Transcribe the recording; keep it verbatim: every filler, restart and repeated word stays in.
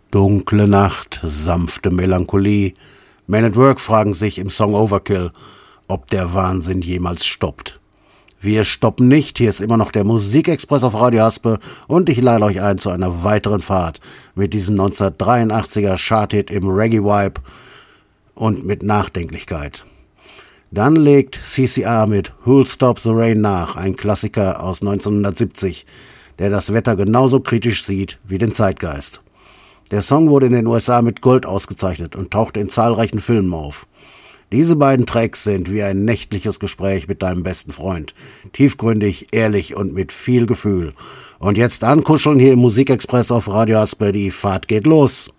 Dunkle Nacht, sanfte Melancholie. Men at Work fragen sich im Song Overkill, ob der Wahnsinn jemals stoppt. Wir stoppen nicht, hier ist immer noch der Musikexpress auf Radio Haspe und ich lade euch ein zu einer weiteren Fahrt mit diesem neunzehnhundertdreiundachtziger Charthit im Reggae-Vibe und mit Nachdenklichkeit. Dann legt C C R mit Who'll Stop the Rain nach, ein Klassiker aus neunzehnhundertsiebzig, der das Wetter genauso kritisch sieht wie den Zeitgeist. Der Song wurde in den U S A mit Gold ausgezeichnet und tauchte in zahlreichen Filmen auf. Diese beiden Tracks sind wie ein nächtliches Gespräch mit deinem besten Freund. Tiefgründig, ehrlich und mit viel Gefühl. Und jetzt ankuscheln hier im Musikexpress auf Radio Haspe, die Fahrt geht los.